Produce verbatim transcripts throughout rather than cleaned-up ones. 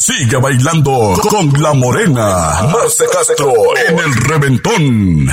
Sigue bailando con la morena Marce Castro en el Reventón.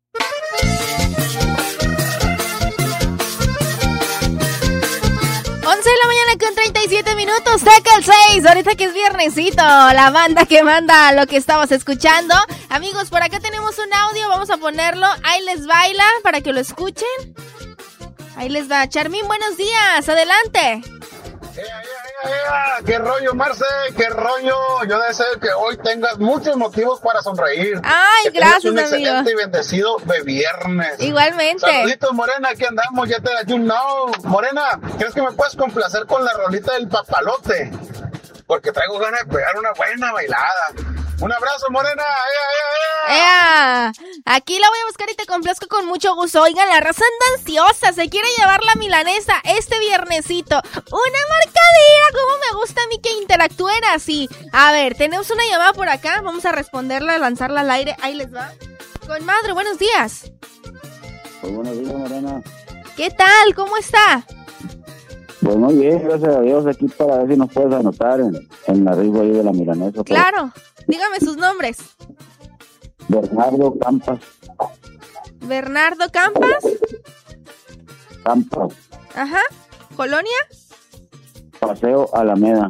once de la mañana con treinta y siete minutos, saca el seis, ahorita que es viernesito, la banda que manda lo que estamos escuchando. Amigos, por acá tenemos un audio, vamos a ponerlo, ahí les baila para que lo escuchen. Ahí les va, Charmín, buenos días, adelante. ¡Ea, ea, ea, ea! ¡Qué rollo, Marce! ¡Qué rollo! Yo deseo que hoy tengas muchos motivos para sonreír. ¡Ay, que gracias, un amigo! Excelente y bendecido de viernes. Igualmente. Saluditos, Morena, aquí andamos, ya te da you know. Morena, ¿crees que me puedes complacer con la rolita del papalote? Porque traigo ganas de pegar una buena bailada. Un abrazo, Morena. ¡Ea, ea, ea! ¡Ea! Aquí la voy a buscar y te complazco con mucho gusto. Oigan, la raza anda ansiosa, se quiere llevar la milanesa este viernesito. Una marcadera, como me gusta a mí que interactúen así. A ver, tenemos una llamada por acá, vamos a responderla, lanzarla al aire. Ahí les va. Con madre, buenos días. Pues buenos días, Morena. ¿Qué tal? ¿Cómo está? Pues muy bien, gracias a Dios, aquí para ver si nos puedes anotar en, en la rifa ahí de la milanesa. Claro, dígame sus nombres. Bernardo Campas. Bernardo Campas. Campas. Ajá. ¿Colonia? Paseo Alameda.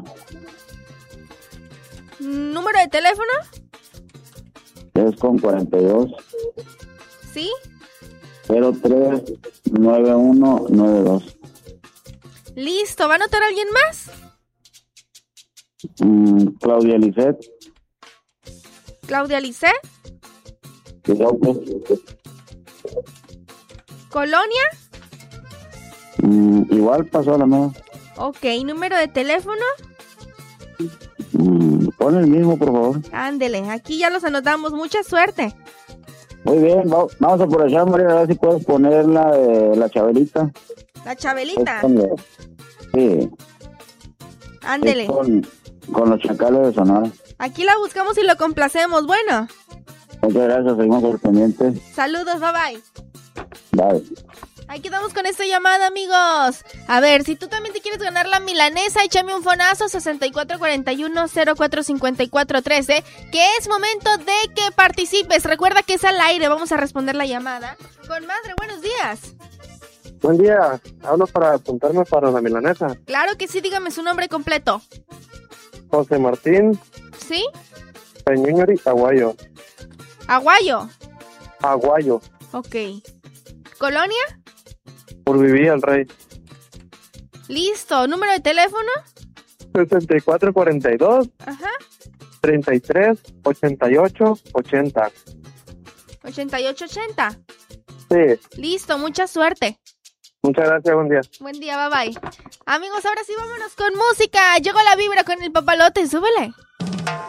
¿Número de teléfono? Es con cuarenta y dos. ¿Sí? cero tres nueve uno nueve dos. Listo, ¿va a anotar alguien más? Mm, Claudia Lisset. Claudia Lisset. ¿Colonia? Mm, igual pasó Alameda. Ok, ¿número de teléfono? Mm, pon el mismo, por favor. Ándele, aquí ya los anotamos. Mucha suerte. Muy bien, va, vamos a aprovechar, María, a ver si puedes poner la de la Chabelita. La Chabelita. Con, sí. Ándele. Es con, con los Chacales de Sonora. Aquí la buscamos y lo complacemos. Bueno. Muchas gracias, seguimos por pendientes. Saludos, bye bye. Bye. Ahí quedamos con esta llamada, amigos. A ver, si tú también te quieres ganar la milanesa, échame un fonazo sesenta y cuatro cuarenta y uno cero cuatro cincuenta y cuatro trece, que es momento de que participes. Recuerda que es al aire, vamos a responder la llamada. Con madre, buenos días. Buen día, hablo para apuntarme para la milanesa. Claro que sí, dígame su nombre completo. José Martín. ¿Sí? Peñuñori, Aguayo. Aguayo. Aguayo. Ok. ¿Colonia? Por Vivía el Rey. Listo, ¿número de teléfono? sesenta y cuatro cuarenta y dos. Ajá. treinta y tres ochenta y ocho ochenta. ochenta y ocho ochenta. Sí. Listo, mucha suerte. Muchas gracias, buen día. Buen día, bye bye. Amigos, ahora sí vámonos con música. Llegó la vibra con el papalote, súbele.